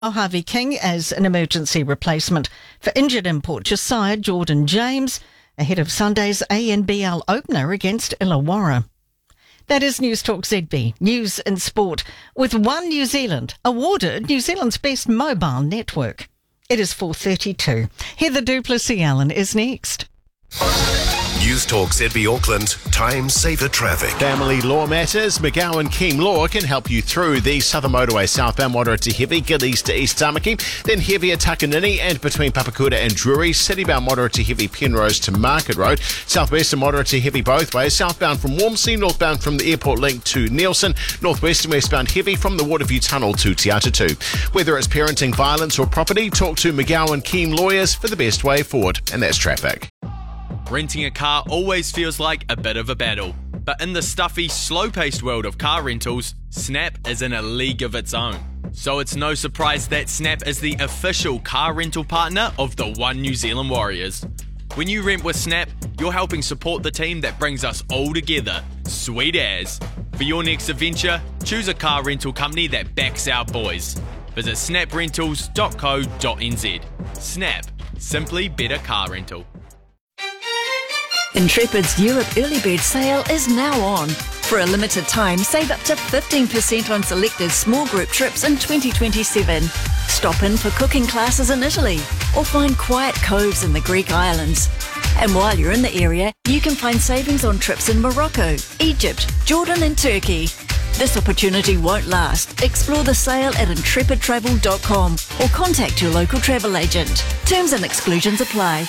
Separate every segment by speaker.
Speaker 1: Harvey King as an emergency replacement for injured import Josiah Jordan James ahead of Sunday's ANBL opener against Illawarra. That is News Talk ZB, News and Sport, with One New Zealand, awarded New Zealand's best mobile network. It is 4:32. Heather Duplessis-Allen is next.
Speaker 2: News Talk ZB Auckland, time saver traffic.
Speaker 3: Family law matters. McGowan Keem Law can help you through the Southern Motorway southbound moderate to heavy, Gillies to East Tamaki, then heavier Takanini and between Papakura and Drury, citybound moderate to heavy Penrose to Market Road, southwestern moderate to heavy both ways, southbound from Wormsea, northbound from the airport link to Nielsen, northwest and westbound heavy from the Waterview Tunnel to Te Atatu. Whether it's parenting, violence or property, talk to McGowan Keem Lawyers for the best way forward. And that's traffic.
Speaker 4: Renting a car always feels like a bit of a battle, but in the stuffy, slow-paced world of car rentals, Snap is in a league of its own. So it's no surprise that Snap is the official car rental partner of the One New Zealand Warriors. When you rent with Snap, you're helping support the team that brings us all together. Sweet as. For your next adventure, choose a car rental company that backs our boys. Visit snaprentals.co.nz. Snap. Simply better car rental.
Speaker 5: Intrepid's Europe Early Bird Sale is now on. For a limited time, save up to 15% on selected small group trips in 2027. Stop in for cooking classes in Italy or find quiet coves in the Greek islands. And while you're in the area, you can find savings on trips in Morocco, Egypt, Jordan and Turkey. This opportunity won't last. Explore the sale at intrepidtravel.com or contact your local travel agent. Terms and exclusions apply.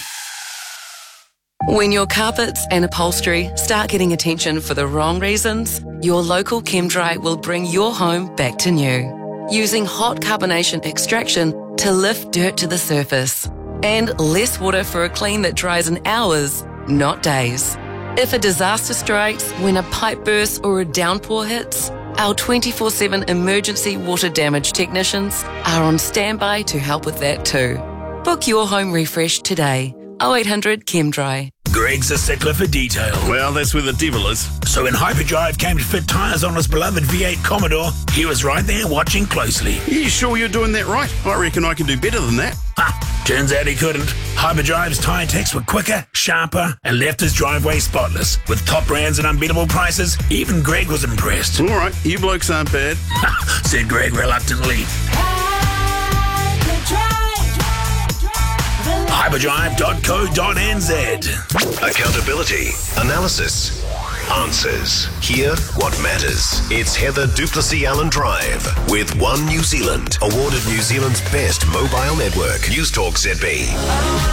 Speaker 6: When your carpets and upholstery start getting attention for the wrong reasons, your local ChemDry will bring your home back to new. Using hot carbonation extraction to lift dirt to the surface. And less water for a clean that dries in hours, not days. If a disaster strikes when a pipe bursts or a downpour hits, our 24/7 emergency water damage technicians are on standby to help with that too. Book your home refresh today. 0800 ChemDry.
Speaker 7: Greg's a stickler for detail.
Speaker 8: Well, that's where the devil is.
Speaker 7: So when Hyperdrive came to fit tyres on his beloved V8 Commodore, he was right there watching closely.
Speaker 8: You sure you're doing that right? I reckon I can do better than that.
Speaker 7: Turns out he couldn't. Hyperdrive's tyre techs were quicker, sharper, and left his driveway spotless. With top brands and unbeatable prices, even Greg was impressed.
Speaker 8: All right, you blokes aren't bad.
Speaker 7: Said Greg reluctantly. Hyperdrive.co.nz.
Speaker 2: Accountability, analysis, answers. Hear what matters. It's Heather Duplessis-Allen Drive with One New Zealand, awarded New Zealand's best mobile network. News Talk ZB.